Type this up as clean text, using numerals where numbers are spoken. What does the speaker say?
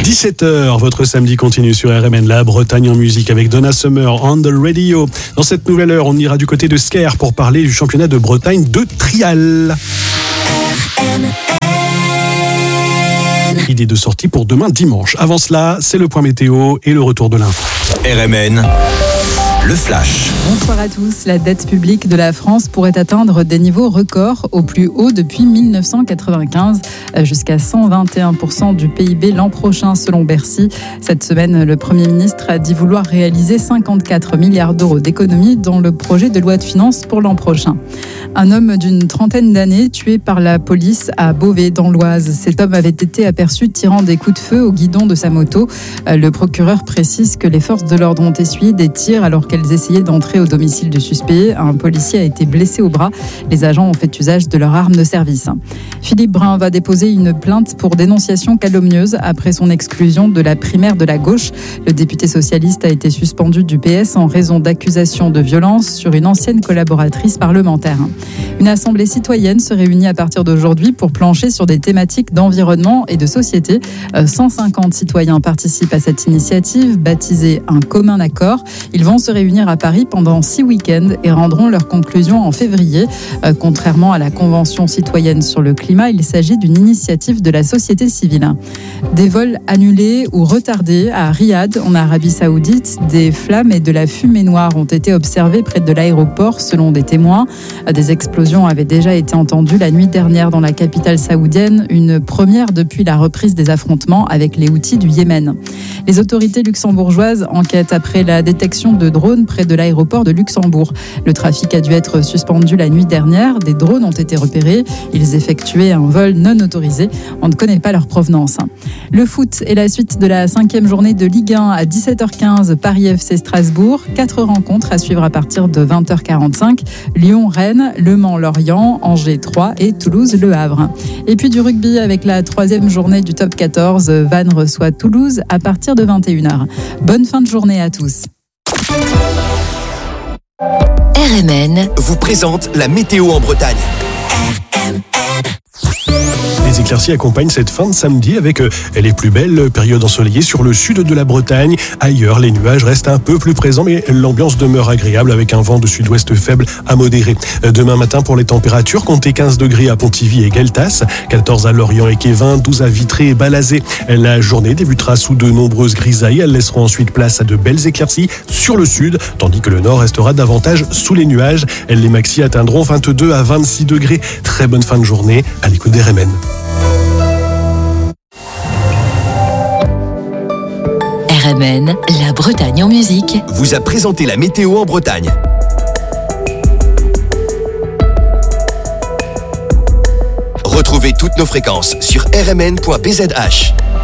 17h, votre samedi continue sur RMN, la Bretagne en musique avec Donna Summer on the radio. Dans cette nouvelle heure, on ira du côté de Sker pour parler du championnat de Bretagne de trial. Idée de sortie pour demain dimanche. Avant cela, c'est le point météo et le retour de l'info. RMN, le flash. Bonsoir à tous. La dette publique de la France pourrait atteindre des niveaux records au plus haut depuis 1995, jusqu'à 121% du PIB l'an prochain selon Bercy. Cette semaine, le Premier ministre a dit vouloir réaliser 54 milliards d'euros d'économies dans le projet de loi de finances pour l'an prochain. Un homme d'une trentaine d'années tué par la police à Beauvais dans l'Oise. Cet homme avait été aperçu tirant des coups de feu au guidon de sa moto. Le procureur précise que les forces de l'ordre ont essuyé des tirs alors qu'elles essayaient d'entrer au domicile du suspect. Un policier a été blessé au bras. Les agents ont fait usage de leur arme de service. Philippe Brun va déposer une plainte pour dénonciation calomnieuse après son exclusion de la primaire de la gauche. Le député socialiste a été suspendu du PS en raison d'accusations de violence sur une ancienne collaboratrice parlementaire. Une assemblée citoyenne se réunit à partir d'aujourd'hui pour plancher sur des thématiques d'environnement et de société. 150 citoyens participent à cette initiative baptisée Un commun accord. Ils vont se réunir à Paris pendant 6 week-ends et rendront leurs conclusions en février. Contrairement à la Convention citoyenne sur le climat, il s'agit d'une initiative de la société civile. Des vols annulés ou retardés à Riyad, en Arabie Saoudite. Des flammes et de la fumée noire ont été observées près de l'aéroport selon des témoins. Des explosions avaient déjà été entendues la nuit dernière dans la capitale saoudienne, une première depuis la reprise des affrontements avec les Houthis du Yémen. Les autorités luxembourgeoises enquêtent après la détection de drones près de l'aéroport de Luxembourg. Le trafic a dû être suspendu la nuit dernière. Des drones ont été repérés. Ils effectuaient un vol non autorisé. On ne connaît pas leur provenance. Le foot est la suite de la 5e journée de Ligue 1 à 17h15, Paris FC Strasbourg. 4 rencontres à suivre à partir de 20h45. Lyon-Rennes, Le Mans-Lorient, Angers-Troyes et Toulouse-Le Havre. Et puis du rugby avec la 3e journée du top 14. Vannes reçoit Toulouse à partir de 21h. Bonne fin de journée à tous. RMN vous présente la météo en Bretagne. Les éclaircies accompagnent cette fin de samedi avec les plus belles périodes ensoleillées sur le sud de la Bretagne. Ailleurs, les nuages restent un peu plus présents, mais l'ambiance demeure agréable avec un vent de sud-ouest faible à modéré. Demain matin, pour les températures, comptez 15 degrés à Pontivy et Gueltas, 14 à Lorient et Kévin, 12 à Vitré et Balazé. La journée débutera sous de nombreuses grisailles. Elles laisseront ensuite place à de belles éclaircies sur le sud, tandis que le nord restera davantage sous les nuages. Les maxis atteindront 22 à 26 degrés. Très bonne fin de journée à l'écoute des RMN. RMN, la Bretagne en musique, vous a présenté la météo en Bretagne. Retrouvez toutes nos fréquences sur rmn.bzh.